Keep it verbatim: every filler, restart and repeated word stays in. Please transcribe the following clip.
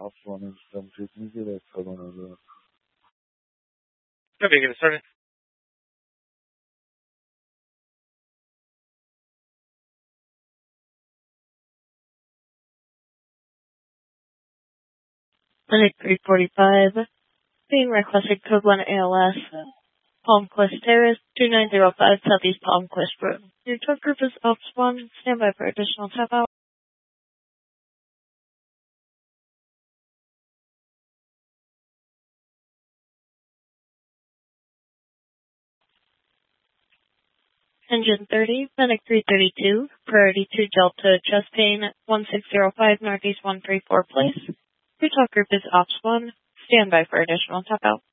Ops one is seven two. Can you get that code one over there? Okay, get it started. Clinic three forty-five, being requested code one A L S, Palmquist Terrace, two nine zero five Southeast Palmquist Road. Your tour group is Ops one. Stand by for additional tap out. Engine thirty, Fennec three thirty-two, Priority two Delta, chest pain, one six zero five Northeast one three four Place. Your tour group is Ops one. Stand by for additional tap out.